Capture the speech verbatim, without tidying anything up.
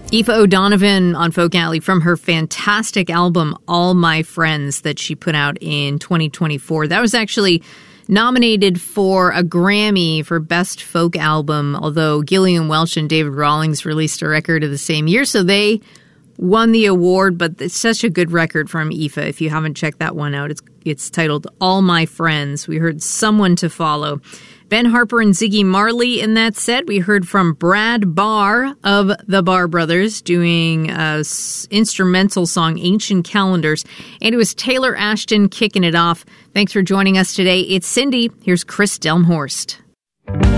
Aoife O'Donovan on Folk Alley from her fantastic album, All My Friends, that she put out in twenty twenty-four. That was actually nominated for a Grammy for Best Folk Album, although Gillian Welch and David Rawlings released a record of the same year, so they won the award. But it's such a good record from Aoife. If you haven't checked that one out, it's it's titled All My Friends. We heard Someone to Follow. Ben Harper and Ziggy Marley in that set. We heard from Brad Barr of the Barr Brothers doing a s- instrumental song, Ancient Calendars. And it was Taylor Ashton kicking it off. Thanks for joining us today. It's Cindy. Here's Chris Delmhorst.